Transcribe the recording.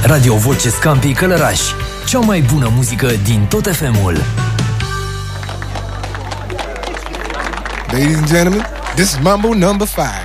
Radio Voce Scampi Călăraș. Cea mai bună muzică din tot FM-ul. Ladies and gentlemen, this is Mambo number 5.